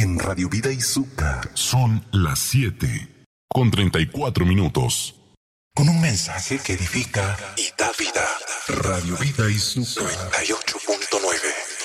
en Radio Vida y Zucca. Son las 7:34. Con un mensaje que edifica y da vida. Radio Vida y Zucca 98.9.